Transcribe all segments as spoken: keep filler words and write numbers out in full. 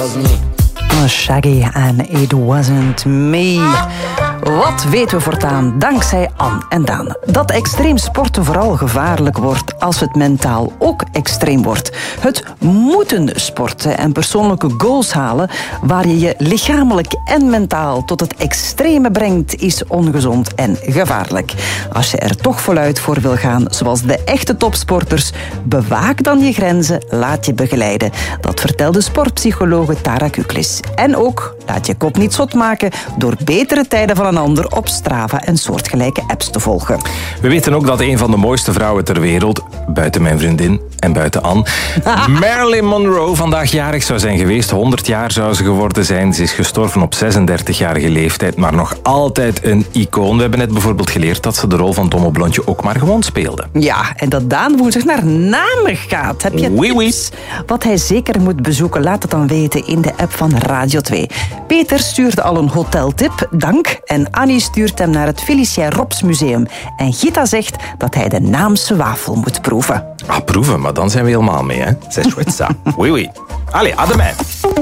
was me. Shaggy en It Wasn't Me. Wat weten we voortaan dankzij Anne en Daan? Dat extreem sporten vooral gevaarlijk wordt als het mentaal ook extreem wordt. Het moeten sporten en persoonlijke goals halen waar je je lichamelijk en mentaal tot het extreme brengt is ongezond en gevaarlijk. Als je er toch voluit voor wil gaan, zoals de echte topsporters, bewaak dan je grenzen, laat je begeleiden. Dat vertelde sportpsychologe Tara Kuklis. En ook, laat je kop niet zot maken door betere tijden van een ander op Strava en soortgelijke apps te volgen. We weten ook dat een van de mooiste vrouwen ter wereld, buiten mijn vriendin en buiten Anne, Marilyn Monroe, vandaag jarig zou zijn geweest. honderd jaar zou ze geworden zijn. Ze is gestorven op zesendertigjarige leeftijd, maar nog altijd een icoon. We hebben net bijvoorbeeld geleerd dat ze de rol van Domme Blondje ook maar gewoon speelde. Ja, en dat Daan woensdag naar Namen gaat. Heb je oui, oui. tips? Wat hij zeker moet bezoeken, laat het dan weten in de app van Radio twee. Peter stuurde al een hoteltip, dank. En Annie stuurt hem naar het Felicia Rops Museum. En Gita zegt dat hij de Naamse wafel moet proeven. Ah, proeven, maar dan zijn we helemaal mee, hè. C'est chouette ça. Oui, oui. Allez, à demain.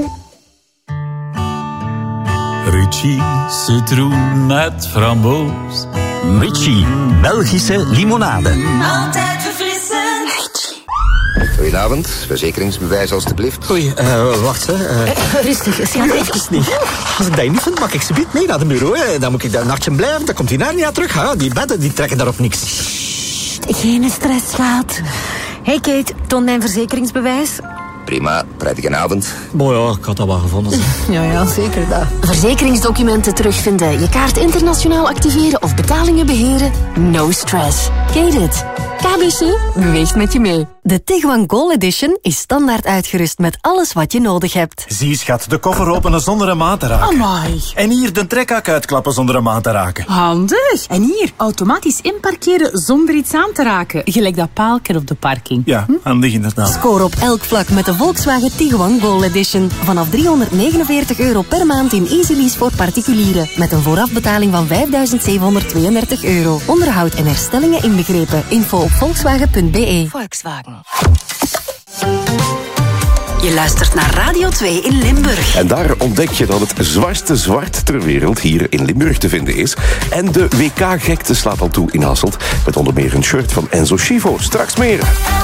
Ritchie citroen met framboos. Ritchie, Belgische limonade. Altijd verfrissend. Goedenavond, verzekeringsbewijs alstublieft. Oei, uh, wacht hè. Uh, Rustig, schat. even niet. Als ik dat niet vind, mag ik ze mee naar de bureau. Hè. Dan moet ik daar een nachtje blijven, dan komt hij naar niet aan terug. Hè. Die bedden die trekken daarop niks. Geen stress, schat. Hey Kate, toon mijn verzekeringsbewijs. Prima, prettige avond. Mooi ja, ik had dat wel gevonden. Ja, ja, zeker dat. Verzekeringsdocumenten terugvinden, je kaart internationaal activeren of betalingen beheren. No stress. Kate it. K B C beweegt met je mee. De Tiguan Gold Edition is standaard uitgerust met alles wat je nodig hebt. Zie schat, de koffer openen zonder een maat te raken. Amai. En hier de trekhak uitklappen zonder een maat te raken. Handig. En hier, automatisch inparkeren zonder iets aan te raken. Gelijk dat paalken op de parking. Ja, hm? Handig inderdaad. Score op elk vlak met de Volkswagen Tiguan Gold Edition. Vanaf driehonderdnegenenveertig euro per maand in Easy Lease voor particulieren. Met een voorafbetaling van vijfduizend zevenhonderdtweeëndertig euro. Onderhoud en herstellingen inbegrepen. Info op volkswagen punt b e. Volkswagen. Je luistert naar Radio twee in Limburg. En daar ontdek je dat het zwartste zwart ter wereld hier in Limburg te vinden is. En de W K-gekte slaat al toe in Hasselt. Met onder meer een shirt van Enzo Chivo. Straks meer.